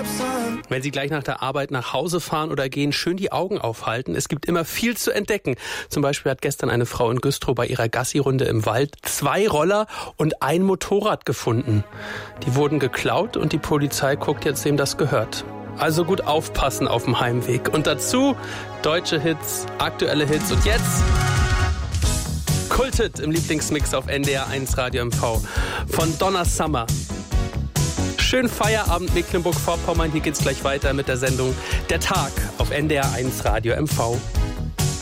Wenn Sie gleich nach der Arbeit nach Hause fahren oder gehen, schön die Augen aufhalten. Es gibt immer viel zu entdecken. Zum Beispiel hat gestern eine Frau in Güstrow bei ihrer Gassi-Runde im Wald 2 Roller und ein Motorrad gefunden. Die wurden geklaut und die Polizei guckt jetzt, wem das gehört. Also gut aufpassen auf dem Heimweg. Und dazu deutsche Hits, aktuelle Hits und jetzt Kultet im Lieblingsmix auf NDR 1 Radio MV von Donna Summer. Schönen Feierabend Mecklenburg-Vorpommern. Hier geht's gleich weiter mit der Sendung Der Tag auf NDR 1 Radio MV.